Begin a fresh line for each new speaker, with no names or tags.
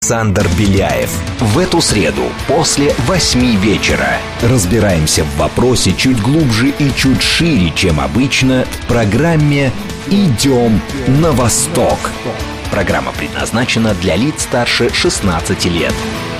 Александр Беляев. В эту среду после 8 вечера разбираемся в вопросе чуть глубже и чуть шире, чем обычно, в программе «Идем на восток». Программа предназначена для лиц старше 16 лет.